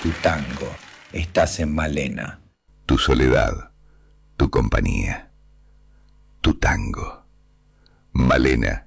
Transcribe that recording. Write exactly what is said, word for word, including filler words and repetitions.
tu tango. Estás en Malena. Tu soledad, tu compañía, tu tango. Malena